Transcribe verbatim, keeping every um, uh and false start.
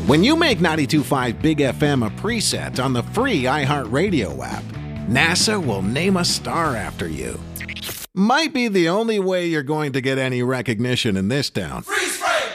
When you make ninety-two point five Big F M a preset on the free iHeartRadio app, NASA will name a star after you. Might be the only way you're going to get any recognition in this town. Freeze frame!